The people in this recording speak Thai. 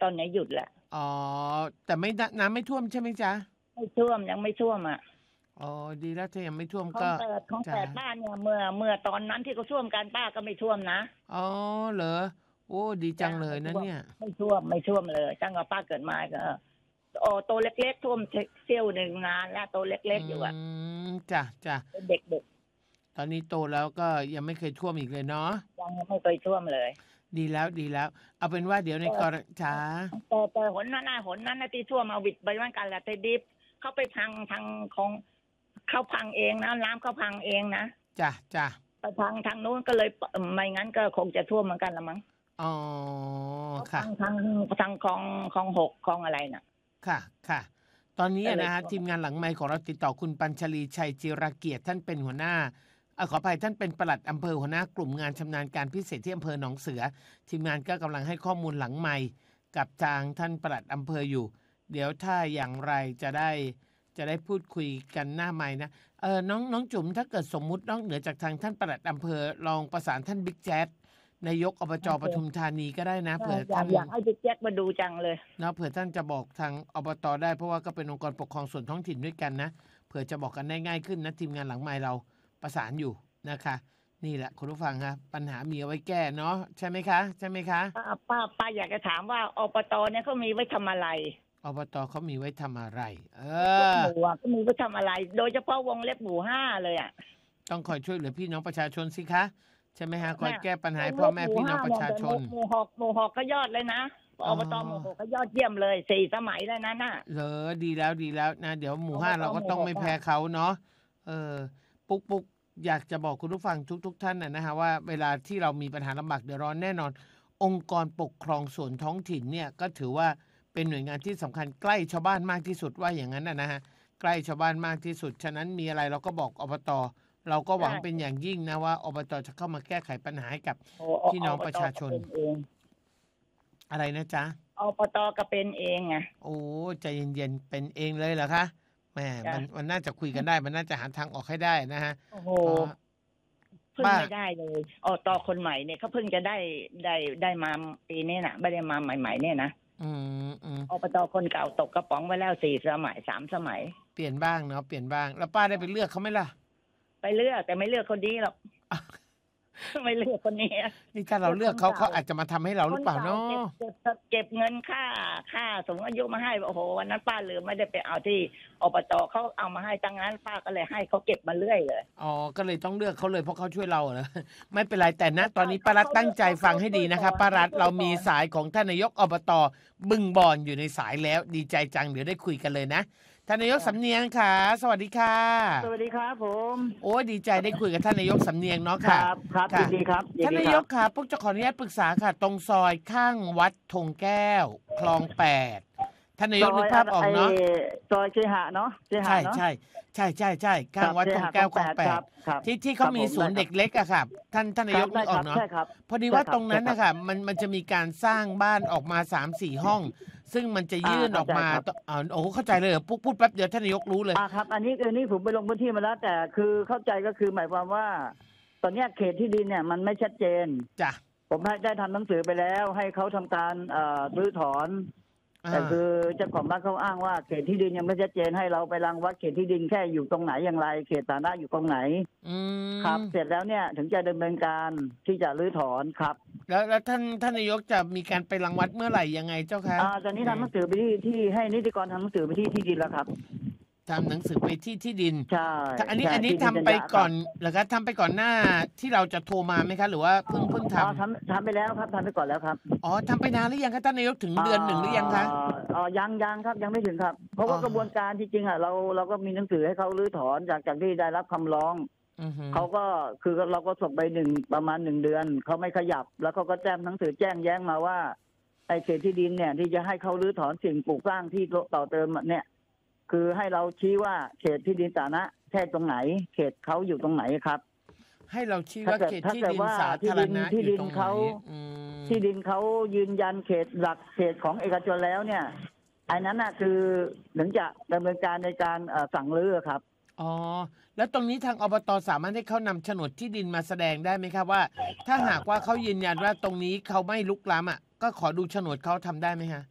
ตอนไหนหยุดแหละอ๋อแต่ไม่น้ำไม่ท่วมใช่ไหมจ๊ะไม่ท่วมยังไม่ท่วมอ่ะอ๋อดีแล้วถ้ายังไม่ท่วมของก็แต่จ้ะป้าเนี่ยเมื่อตอนนั้นที่เขาท่วมกันป้าก็ไม่ท่วมนะอ๋อเหรอโอ้ดีจัจ้างเลยนะเนี่ยไม่ท่วมเลยตั้งแต่ป้าเกิดมาก็โอ้โตเล็กๆท่วมเสี้ยวหนึ่งนานแล้วโตเล็อืกๆอยู่อ่ะจ้ะจ้ะเป็นเด็กตอนนี้โตแล้วก็ยังไม่เคยท่วมอีกเลยเนาะๆยังไม่เคยท่วมเลยดีแล้วดีแล้วเอาเป็นว่าเดี๋ยวในกรณีจ้าแต่หนนั้นนะที่ท่วมเอาวิดไปเหมือนกันแหละแต่ดิบเขาไปพังทางของเขาพังเองนะน้ำเขาพังเองนะจ้ะจ้ะไปทางนู้นก็เลยไม่งั้นก็คงจะท่วมเหมือนกันละมั้งอ๋อค่ะทางของหกของอะไรน่ะค่ะค่ะตอนนี้ก็เลยนะฮะทีมงานหลังไมค์ของเราติดต่อคุณปัญชลีชัยจิรเกียรติท่านเป็นหัวหน้าขออภัยท่านเป็นปลัดอำเภอหัวหน้ากลุ่มงานชำนาญการพิเศษที่อำเภอหนองเสือทีมงานก็กำลังให้ข้อมูลหลังไมค์กับทางท่านปลัดอำเภออยู่เดี๋ยวถ้าอย่างไรจะได้พูดคุยกันหน้าไมค์นะน้องจุ๋มถ้าเกิดสมมุตินอกเหนือจากทางท่านปลัดอำเภอลองประสานท่านบิ๊กแจ๊ดนายกอบจปทุมธานีก็ได้นะเผื่อท่านอยากให้บิ๊กแจ็คมาดูจังเลยนะเผื่อท่านจะบอกทางอบตได้เพราะว่าก็เป็นองค์กรปกครองส่วนท้องถิ่นด้วยกันนะเผื่อจะบอกกันได้ง่ายขึ้นนะทีมงานหลังไมค์เราประสานอยู่นะคะนี่แหละคุณผู้ฟังครับปัญหามีเอาไว้แก้เนาะใช่ไหมคะป้าอยากจะถามว่าอบตเนี่ยเขามีไว้ทำอะไรอบตเขามีไว้ทำอะไรหมู่เขามีไว้ทำอะไรโดยเฉพาะวงเล็บหมู่ห้าเลยอ่ะต้องคอยช่วยเหลือพี่น้องประชาชนสิคะใช่ไหมฮะคอยแก้ปัญหาพ่อแม่พี่น้องประชาชนหมู่หกก็ยอดเลยนะอบตหมู่หกก็ยอดเยี่ยมเลย4 สมัยแล้วนั้นน่ะดีแล้วนะเดี๋ยวหมู่ห้าเราก็ต้องไม่แพ้เขาเนาะปุ๊กอยากจะบอกคุณผู้ฟังทุกท่านนะฮะว่าเวลาที่เรามีปัญหาลำบากเดือดร้อนแน่นอนองค์กรปกครองส่วนท้องถิ่นเนี่ยก็ถือว่าเป็นหน่วยงานที่สำคัญใกล้ชาวบ้านมากที่สุดว่าอย่างนั้นนะฮะใกล้ชาวบ้านมากที่สุดฉะนั้นมีอะไรเราก็บอกอบตเราก็หวังเป็นอย่างยิ่งนะว่าอบตจะเข้ามาแก้ไขปัญหาให้กับพี่น้องประชาชนอะไรนะจ๊ะอบตก็เป็นเองไงโอ้ใจเย็นๆเป็นเองเลยเหรอคะแหมมันน่าจะคุยกันได้มันน่าจะหาทางออกให้ได้นะฮะโอ้โหเพิ่งไม่ได้เลยตคนใหม่เนี่ยเขาเพิ่งจะได้มาปีนี้น่ะไม่ได้มาใหม่ๆเนี่ยนะอบตคนเก่าตกกระป๋องไว้แล้ว4 สมัย3 สมัยเปลี่ยนบ้างเนาะเปลี่ยนบ้างแล้วป้าได้ไปเลือกเขาไหมล่ะไปเลือกแต่ไม่เลือกคนนี้หรอกไม่เลือกคนนี้นี่ถ้าเราเลือกเขาอาจจะมาทำให้เราหรือเปล่าเนาะเก็บเงินค่าสูงอายุมาให้โอ้โหวันนั้นป้าลืมไม่ได้ไปเอาที่อบตเขาเอามาให้ตั้งนั้นป้าก็เลยให้เขาเก็บมาเรื่อยเลยอ๋อก็เลยต้องเลือกเขาเลยเพราะเขาช่วยเราเหรอไม่เป็นไรแต่นะตอนนี้ป้ารัฐตั้งใจฟังให้ดีนะครับป้ารัฐเรามีสายของท่านนายกอบตบึงบอนอยู่ในสายแล้วดีใจจังเดี๋ยวได้คุยกันเลยนะท่านนายกสำเนียงค่ะสวัสดีค่ะสวัสดีครับผมโอ้ดีใจได้คุยกับท่านนายกสำเนียงเนาะค่ะครับยินดีครับท่านนายกค่ะพวกจะขออนุญาตปรึกษาค่ะตรงซอยข้างวัดธงแก้วคลอง8ท่านนายกนึกภาพออกเนาะซอยเคหะเนาะใช่ข้างวัดธงแก้วคลอง8ที่เขามีศูนย์เด็กเล็กอะค่ะท่านนายกนึกออกเนาะพอดีว่าตรงนั้นนะคะมันจะมีการสร้างบ้านออกมา 3-4 ห้องซึ่งมันจะยื่นออกมาโอ้เข้าใจเลยพูดแป๊บเดียวท่านนายกรู้เลยครับอันนี้ผมไปลงพื้นที่มาแล้วแต่คือเข้าใจก็คือหมายความว่าตอนนี้เขตที่ดินเนี่ยมันไม่ชัดเจนจ้ะผมได้ทำหนังสือไปแล้วให้เขาทำการรื้อถอนแต่คือเจ้าของบ้านเขาอ้างว่าเขตที่ดินยังไม่ชัดเจนให้เราไปรังวัดเขตที่ดินแค่อยู่ตรงไหนอย่างไรเขตฐานะอยู่ตรงไหนครับเสร็จแล้วเนี่ยถึงจะดำเนินการที่จะรื้อถอนครับแล้วท่านนายกจะมีการไปรังวัดเมื่อไหร่ยังไงเจ้าคะตอนนี้ทำหนังสือไปที่ให้นิติกรทำหนังสือไปที่ดินแล้วครับทำหนังสือไปที่ดินใช่อันนี้ทำไปก่อนเหรอครับทำไปก่อนหน้าที่เราจะโทรมาไหมคะหรือว่าเพิ่งทำไปแล้วครับทำไปก่อนแล้วครับทำไปนานหรือยังคะท่านนายกถึงเดือน 1หรือยังคะยังครับยังไม่ถึงครับเพราะว่ากระบวนการที่จริงเราก็มีหนังสือให้เขารื้อถอนจากที่ได้รับคำร้องเขาก็คือเราก็ส่งไปประมาณ1 เดือนเขาไม่ขยับแล้วเขาก็แจ้งหนังสือแจ้งแย้งมาว่าไอ้เขตที่ดินเนี่ยที่จะให้เขารื้อถอนสิ่งปลูกสร้างที่ต่อเติมเนี่ยคือให้เราชี้ว่าเขตที่ดินสาธารณะแค่ตรงไหนเขตเขาอยู่ตรงไหนครับให้เราชี้ว่าเขตที่ดินสาธารณะอยู่ตรงไหนที่ดินเขายืนยันเขตหลักเขตของเอกชนแล้วเนี่ยอันนั้นน่ะคือถึงจะดำเนินการในการสั่งรื้อครับแล้วตรงนี้ทางอบตสามารถให้เขานำโฉนดที่ดินมาแสดงได้ไหมครับว่าถ้าหากว่าเขายืนยันว่าตรงนี้เขาไม่ลุกล้ำก็ขอดูโฉนดเขาทำได้ไหมคะ